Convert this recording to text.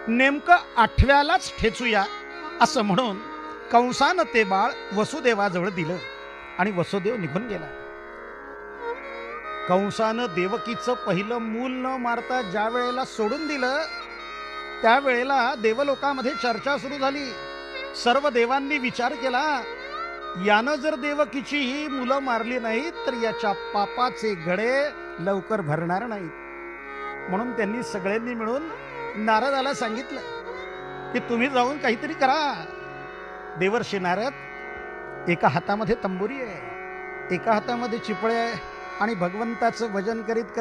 नेमकं 8व्यालाच ठेचूया असं म्हणून कंसानं ते बाळ वसुदेवाजवळ दिलं आणि वसुदेव निघून गेला. कंसानं देवकीचं पहिलं मूल न मारता ज्या वेळेला सोडून दिलं त्यावेळेला देवलोकामध्ये चर्चा सुरू झाली. सर्व देवांनी विचार केला, यानं जर देवकीची ही मुलं मारली नाहीत तर याच्या पापाचे घडे लवकर भरणार नाहीत. म्हणून त्यांनी सगळ्यांनी मिळून नारदाला सांगितलं की तुम्ही जाऊन काहीतरी करा. देवर्षी नारद एका हातामध्ये तंबुरी आहे, एका हातामध्ये चिपळे आहे आणि भगवंताचं भजन करीत